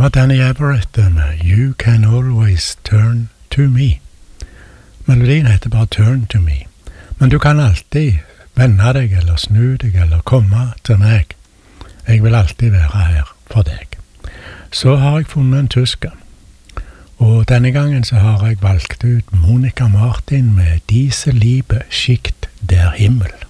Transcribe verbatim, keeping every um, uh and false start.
var Danny Everett med You Can Always Turn To Me. Melodien heter bare Turn To Me. Men du kan alltid vende deg, eller snu deg, eller komme til meg. Jeg vil alltid være her for deg. Så har jeg funnet en tysker. Og denne gangen så har jeg valgt ut Monica Martin med Diese Liebe schickt der Himmel.